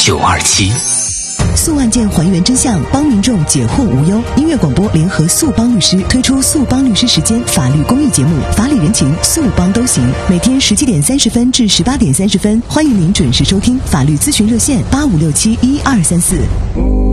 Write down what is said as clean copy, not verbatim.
927。 诉案件还原真相，帮民众解惑无忧。音乐广播联合诉帮律师推出诉帮律师时间法律公益节目，法理人情，诉帮都行。每天17点30分至18点30分，欢迎您准时收听。法律咨询热线85671234。